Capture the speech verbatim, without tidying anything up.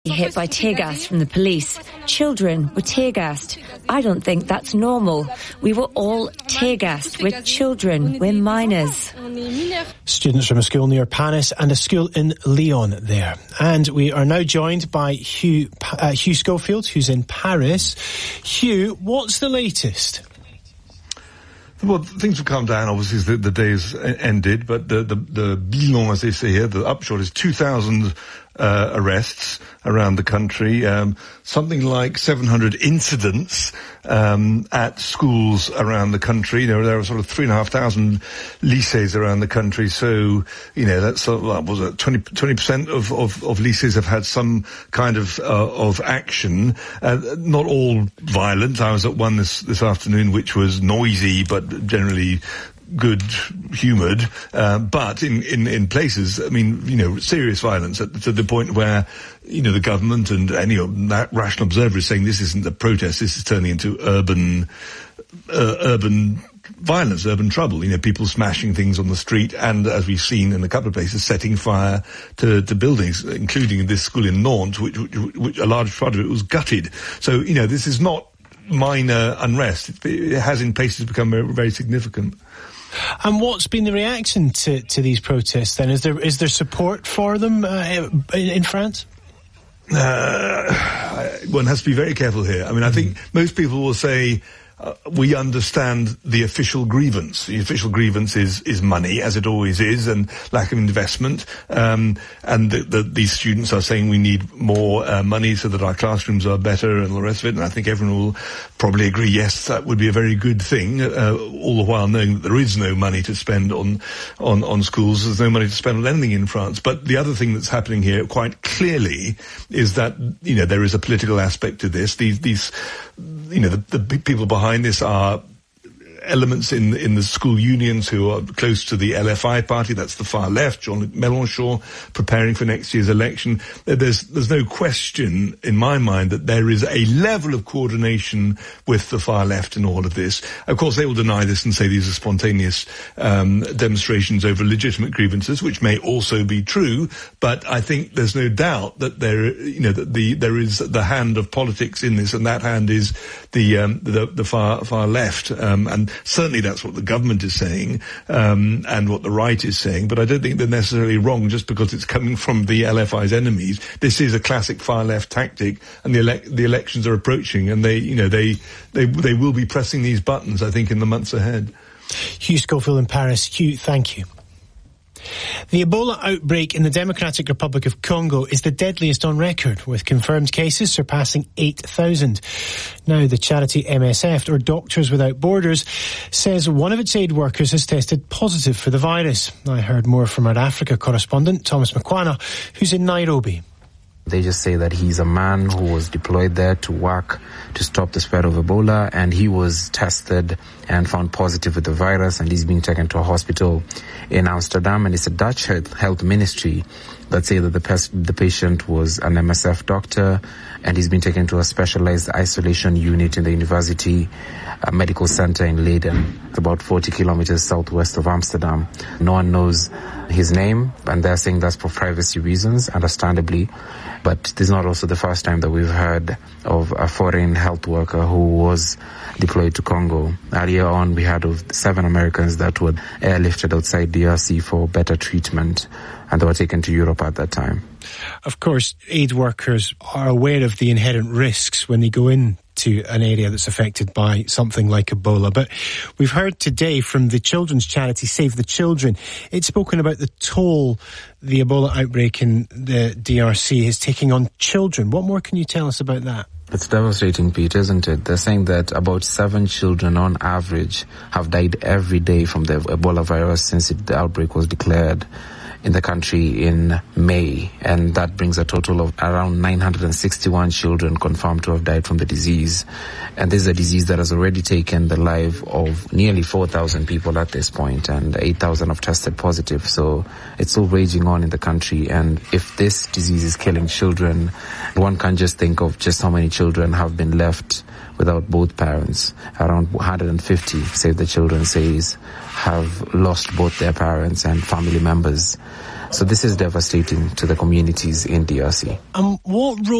hit by tear gas from the police. Children were tear gassed. I don't think that's normal. We were all tear gassed. We're children. We're minors. Students from a school near Paris and a school in Lyon there. And we are now joined by Hugh, uh, Hugh Schofield, who's in Paris. Hugh, what's the latest? Well, things have calmed down, obviously, as the, the day's ended, but the, the, the bilan, as they say here, the upshot is two thousand uh, arrests around the country, um, something like seven hundred incidents um, at schools around the country. There, there are sort of three and a half thousand lycées around the country, so, you know, that's sort of, what was it, twenty percent of, of, of lycées have had some kind of, uh, of action. Uh, not all violent. I was at one this, this afternoon which was noisy, but generally good humoured, uh, but in, in, in places, I mean, you know, serious violence at, to the point where, you know, the government and any rational observer is saying this isn't a protest, this is turning into urban, uh, urban violence, urban trouble, you know, people smashing things on the street and, as we've seen in a couple of places, setting fire to, to buildings, including this school in Nantes, which, which, which a large part of it was gutted. So, you know, this is not minor unrest. It, it has in places become very, very significant. And what's been the reaction to, to these protests then? Is there is there support for them uh, in, in France? Uh, one has to be very careful here. I mean, I think most people will say, Uh, we understand the official grievance. The official grievance is, is money, as it always is, and lack of investment. Um, and the, the, these students are saying we need more uh, money so that our classrooms are better and all the rest of it. And I think everyone will probably agree, yes, that would be a very good thing, uh, all the while knowing that there is no money to spend on, on, on schools. There's no money to spend on anything in France. But the other thing that's happening here quite clearly is that, you know, there is a political aspect to this. These, these, you know, the, the people behind this are elements in in the school unions who are close to the L F I party, that's the far left, Jean-Luc Mélenchon, preparing for next year's election. There's there's no question in my mind that there is a level of coordination with the far left in all of this. Of course, they will deny this and say these are spontaneous um, demonstrations over legitimate grievances, which may also be true, but I think there's no doubt that there, you know, that the there is the hand of politics in this, and that hand is the um, the, the far far left, um, and certainly that's what the government is saying, um, and what the right is saying, but I don't think they're necessarily wrong just because it's coming from the L F I's enemies. This is a classic far-left tactic, and the, ele- the elections are approaching, and they, you know, they, they, they will be pressing these buttons, I think, in the months ahead. Hugh Schofield in Paris. Hugh, thank you. The Ebola outbreak in the Democratic Republic of Congo is the deadliest on record, with confirmed cases surpassing eight thousand. Now, the charity M S F, or Doctors Without Borders, says one of its aid workers has tested positive for the virus. I heard more from our Africa correspondent, Thomas Makwana, who's in Nairobi. They just say that he's a man who was deployed there to work to stop the spread of Ebola, and he was tested and found positive with the virus, and he's being taken to a hospital in Amsterdam. And it's a Dutch health ministry that say that the, pes- the patient was an M S F doctor, and he's been taken to a specialized isolation unit in the university uh, medical center in Leiden, about forty kilometers southwest of Amsterdam. No one knows his name, and they're saying that's for privacy reasons, understandably. But this is not also the first time that we've heard of a foreign health worker who was deployed to Congo. Earlier on, we heard of seven Americans that were airlifted outside D R C for better treatment, and they were taken to Europe at that time. Of course, aid workers are aware of the inherent risks when they go in to an area that's affected by something like Ebola. But we've heard today from the children's charity Save the Children. It's spoken about the toll the Ebola outbreak in the D R C is taking on children. What more can you tell us about that? It's devastating, Pete, isn't it? They're saying that about seven children on average have died every day from the Ebola virus since it, the outbreak was declared in the country in May, and that brings a total of around nine hundred sixty-one children confirmed to have died from the disease. And this is a disease that has already taken the life of nearly four thousand people at this point, and eight thousand have tested positive. So it's still raging on in the country, and if this disease is killing children, one can just think of just how many children have been left without both parents. Around one hundred fifty, Save the Children says, have lost both their parents and family members. So this is devastating to the communities in D R C. Um, what role